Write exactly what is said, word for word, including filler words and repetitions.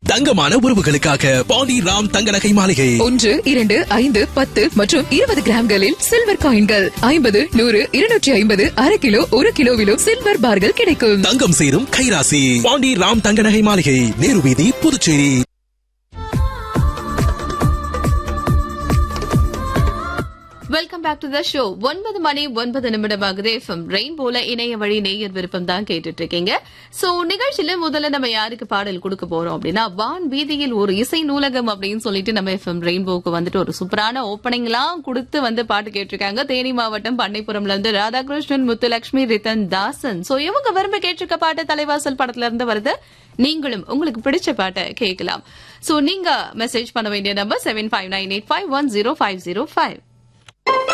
தங்கமான உறவுகளுக்காக பாண்டி ராம் தங்க நகை மாளிகை. ஒன்று இரண்டு ஐந்து பத்து மற்றும் இருபது கிராம்களில் சில்வர் காயின்கள் ஐம்பது நூறு இருநூற்றி ஐம்பது அரை கிலோ ஒரு கிலோவிலும் சில்வர் பார்கள் கிடைக்கும். தங்கம் சேரும் கைராசி பாண்டி ராம் தங்க நகை மாளிகை, நேரு வீதி, Puducherry. Welcome back to the show. ஒன்பது மணி ஒன்பது நிமிடமாகுது. எஃப்எம் ரெயின்போல இணைய வழி நேயர் விருப்பம் தான் கேட்டுட்டு இருக்கீங்க. சோ நிகழ்ச்சியில முதல்ல நம்ம யாருக்கு பாடல் கொடுக்க போறோம் அப்படின்னா, வான் வீதியில் ஒரு இசை நூலகம் அப்படின்னு சொல்லிட்டு நம்ம எஃப்எம் ரெயின்போக்கு வந்துட்டு ஒரு சூப்பரான ஓப்பனிங் எல்லாம் கொடுத்து வந்து பாட்டு கேட்டிருக்காங்க. தேனி மாவட்டம் பண்ணைப்புறம்ல இருந்து ராதாகிருஷ்ணன், முத்துலட்சுமி, ரித்தன், தாசன். சோ இவங்க விரும்ப கேட்டிருக்க பாட்டு தலைவாசல் படத்துல இருந்து வருது. நீங்களும் உங்களுக்கு பிடிச்ச பாட்டை கேட்கலாம். சோ நீங்க மெசேஜ் பண்ண வேண்டிய number seven five nine eight five one zero five zero five.